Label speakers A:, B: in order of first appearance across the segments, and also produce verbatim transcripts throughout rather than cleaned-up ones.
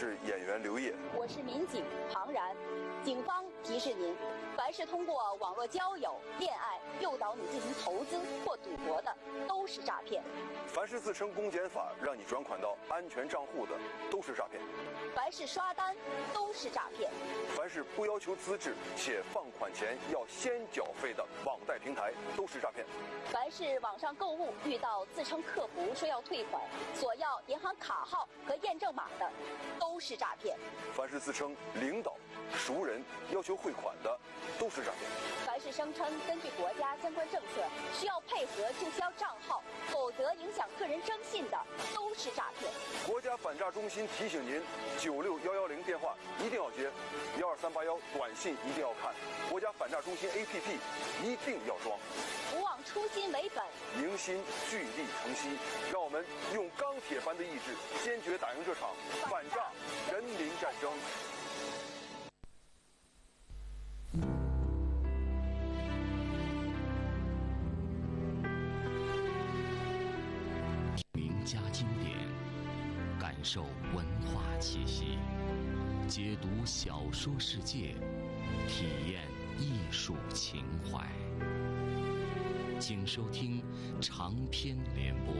A: 是演员刘烨，
B: 我是民警庞然。警方提示您，凡是通过网络交友、恋爱诱导你进行投资或赌博的，都是诈骗；
A: 凡是自称公检法让你转款到安全账户的，都是诈骗；
B: 凡是刷单，都是诈骗；
A: 凡是不要求资质且放款前要先缴费的网贷平台，都是诈骗；
B: 凡是网上购物遇到自称客服说要退款，索要银行卡号和验证码的，都是诈骗；
A: 凡是自称领导、熟人要求汇款的，都是诈骗；
B: 凡是声称根据国家相关政策需要配合注销账号，否则影响个人征信的，都是诈骗。
A: 国家反诈中心提醒您：九六幺幺零电话一定要接，幺二三八幺短信一定要看，国家反诈中心 A P P 一定要装。
B: 不忘初心为本，
A: 迎新聚力成西，让我们用钢铁般的意志，坚决打赢这场反诈人民战争。
C: 名家经典，感受文化气息，解读小说世界，体验艺术情怀。请收听长篇联播。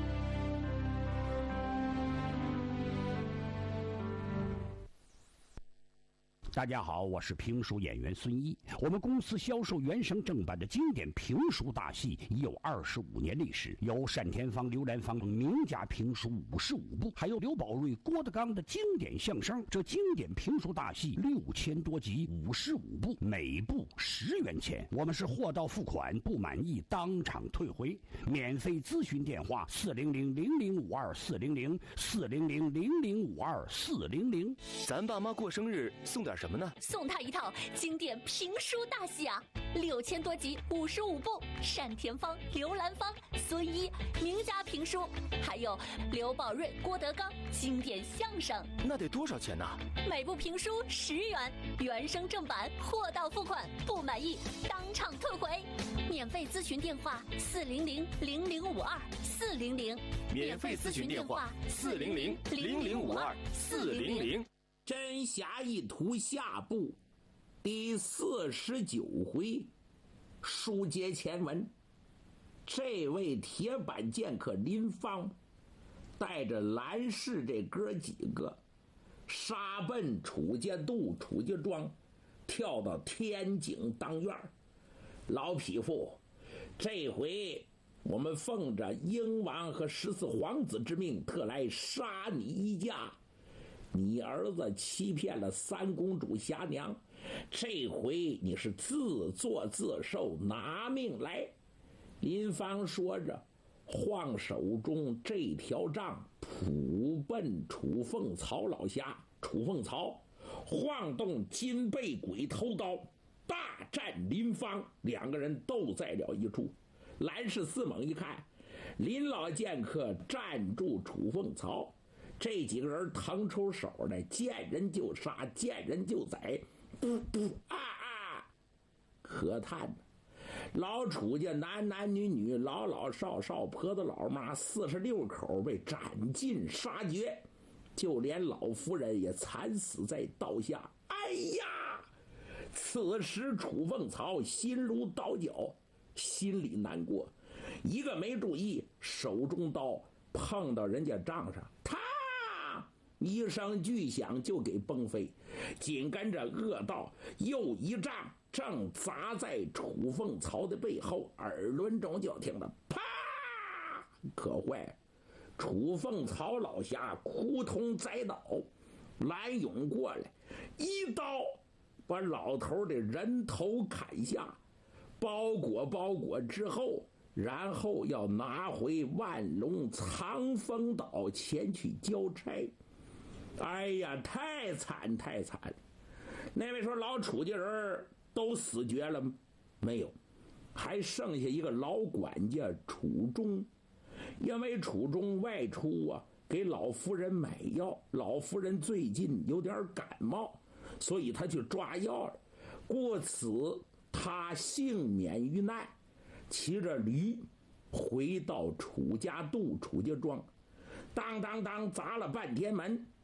D: 大家好，我是评书演员孙一。我们公司销售原声正版的经典评书大戏已有二十五年历史，有单田芳、刘兰芳等名家评书五十五部，还有刘宝瑞、郭德纲的经典相声。这经典评书大戏六千多集，五十五部，每部十元钱。我们是货到付款，不满意当场退回。免费咨询电话：四零零零零五二四零零四零零零零五二四零零。
E: 咱爸妈过生日送点什么呢？
F: 送他一套经典评书大戏啊，六千多集，五十五部，单田芳、刘兰芳、孙一名家评书，还有刘宝瑞、郭德纲经典相声。
E: 那得多少钱呢？
F: 每部评书十元，原声正版，货到付款，不满意当场退回。免费咨询电话：四零零零零五二四零零。
E: 免费咨询电话：四零零零零五二四零零。
G: 真侠一图下部第四十九回，书接前文。这位铁板剑客林芳带着蓝氏这哥几个杀奔楚家渡、楚家庄，跳到天井当院。老匹夫，这回我们奉着英王和十四皇子之命，特来杀你一家。你儿子欺骗了三公主霞娘，这回你是自作自受，拿命来。林芳说着，晃手中这条杖，扑奔楚凤曹老侠。楚凤曹晃动金背鬼头刀，大战林芳，两个人斗在了一处。蓝氏四猛一看，林老剑客站住楚凤曹，这几个人腾出手来，见人就杀，见人就宰，不不啊啊！可叹老楚家男男女女、老老少少、婆子老妈四十六口被斩尽杀绝，就连老夫人也惨死在刀下。哎呀！此时楚凤曹心如刀绞，心里难过，一个没注意，手中刀碰到人家杖上，一声巨响就给崩飞，紧跟着恶道又一杖正砸在楚凤曹的背后，耳轮中就听到啪，可坏，楚凤曹老侠扑通栽倒，蓝涌过来一刀把老头的人头砍下，包裹包裹之后，然后要拿回万隆藏风岛前去交差。哎呀，太惨太惨！那位说老楚家人都死绝了没有？还剩下一个老管家楚忠，因为楚忠外出啊，给老夫人买药，老夫人最近有点感冒，所以他去抓药了，故此他幸免于难，骑着驴回到楚家渡、楚家庄，当当当砸了半天门，